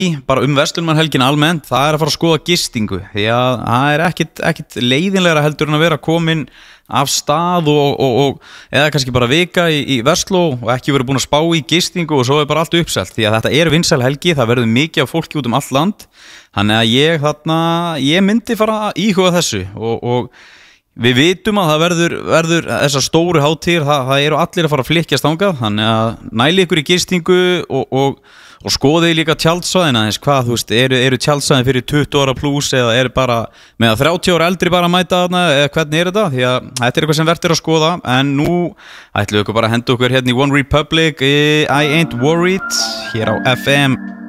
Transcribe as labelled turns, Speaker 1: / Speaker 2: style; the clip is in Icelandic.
Speaker 1: bara verslunarmannahelgina almennt, það að fara að skoða gistingu því að það ekkit leiðinlegra heldur en að vera komin af stað og eða kannski bara vika í versló og ekki verið búin að spá í gistingu og svo bara allt uppselt því að þetta vinsæl helgi, það verður mikið af fólki út allt land þannig að ég myndi fara að íhuga þessu og við vitum að það verður þessar stóru hátíðir, það eru allir að fara að flykkjast þangað þannig að næli ykkur í gistingu og skoðið líka tjaldsvæðin aðeins, hvað þú veist, eru tjaldsvæðin fyrir 20 ára pluss eða eru bara með 30 ára eldri bara að mæta þarna eða hvernig þetta, því að þetta eitthvað sem verður að skoða en nú ætlum við bara að henda okkur hérna í One Republic, I Ain't Worried hér á FM